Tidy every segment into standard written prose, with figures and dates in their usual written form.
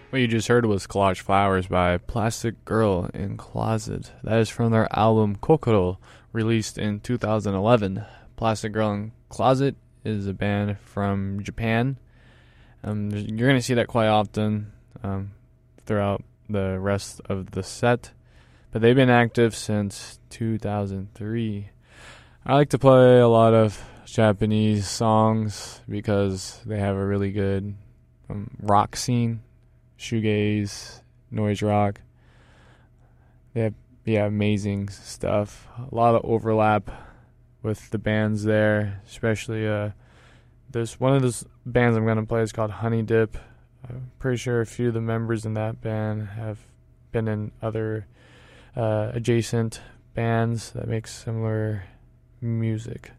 What you just heard was Collage Flowers by Plastic Girl in Closet. That is from their album Kokoro, released in 2011. Plastic Girl in Closet is a band from Japan. You're going to see that quite often throughout the rest of the set. But they've been active since 2003. I like to play a lot of Japanese songs because they have a really good rock scene. Shoegaze, noise rock. They have amazing stuff. A lot of overlap with the bands there, especially there's one of those bands I'm gonna play is called Honey Dip. I'm pretty sure a few of the members in that band have been in other adjacent bands that make similar music.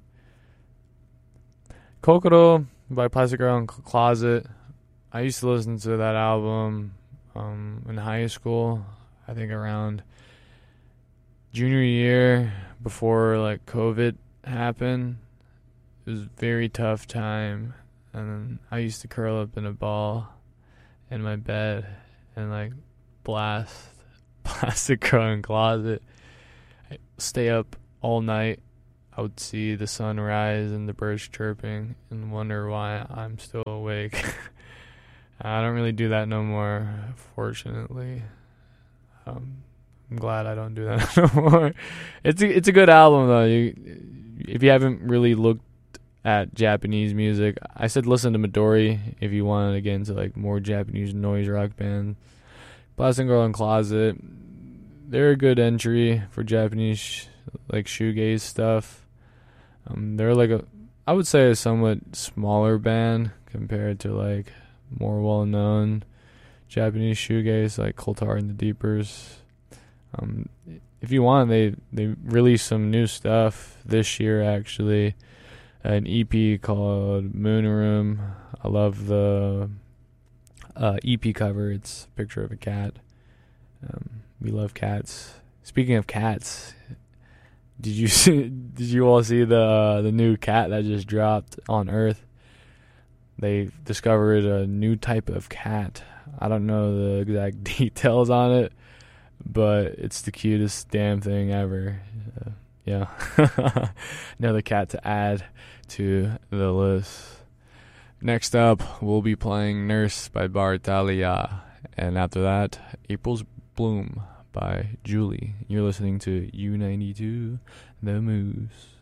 Kokoro by Plastic Girl in Closet. I used to listen to that album in high school. I think around junior year before like COVID happened. It was a very tough time, and I used to curl up in a ball in my bed and like blast Plastic Girl in Closet. I'd stay up all night. I would see the sun rise and the birds chirping and wonder why I'm still awake. I don't really do that no more, fortunately. I'm glad I don't do that no more. It's a good album though. If you haven't really looked at Japanese music, I said listen to Midori if you want to get into like more Japanese noise rock band. Plastic Girl in Closet, they're a good entry for Japanese like shoegaze stuff. They're like I would say a somewhat smaller band compared to like more well-known Japanese shoegaze like Cold Heart and the Deepers. If you want, they released some new stuff this year actually. An EP called Moon Room. I love the EP cover. It's a picture of a cat. We love cats. Speaking of cats, did you all see the new cat that just dropped on Earth? They discovered a new type of cat. I don't know the exact details on it, but it's the cutest damn thing ever. Yeah. Another cat to add to the list. Next up, we'll be playing Nurse by Bartalia. And after that, April's Bloom by Julie. You're listening to U92, The Moose.